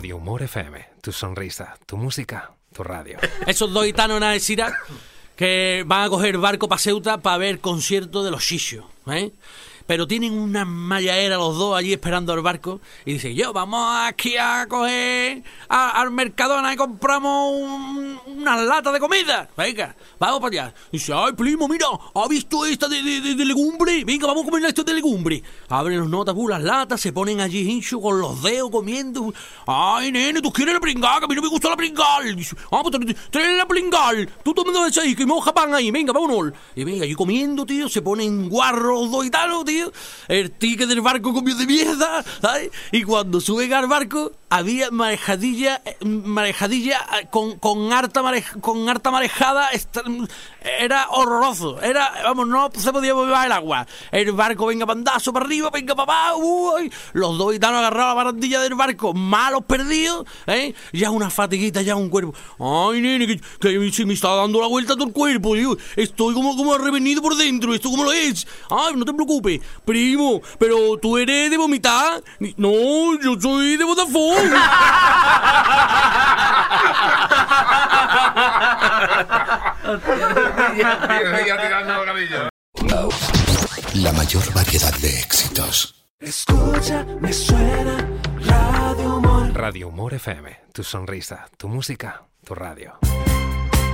Radio Humor FM, tu sonrisa, tu música, tu radio. Esos dos gitanos en Algeciras que van a coger barco para Ceuta para ver concierto de los Xixos, ¿eh? Pero tienen una mallaera los dos allí esperando el barco y dicen, vamos aquí a coger al Mercadona y compramos unas latas de comida. Venga, vamos para allá. Y dice, ay, primo, mira, ¿ha visto esta de legumbre? Venga, vamos a comer esto de legumbre. Abren los notas, las latas, se ponen allí hincho con los dedos comiendo. Ay, nene, ¿tú quieres la pringal? Que a mí no me gusta la pringal. Dice, pues trae la pringal. Tú tomando eso ahí, que moja pan ahí. Venga, vámonos. Y venga, allí comiendo, tío, se ponen guarros dos gitanos, tío. El ticket del barco comió de mierda, ¿sabes? Y cuando suben al barco había marejadilla con harta marejada. Era horroroso, no se podía mover el agua. El barco venga pandazo para arriba, venga para abajo, los dos gitanos agarrados a la barandilla del barco, malos perdidos, ya una fatiguita, ya un cuerpo. Ay, nene, que se me está dando la vuelta todo el cuerpo, tío. Estoy como revenido por dentro. ¿Esto cómo lo es? Ay, no te preocupes, primo, pero tú eres de vomitar. No, yo soy de Vodafone. La mayor variedad de éxitos. Escucha, me suena Radio Humor. Radio Humor FM, tu sonrisa, tu música, tu radio.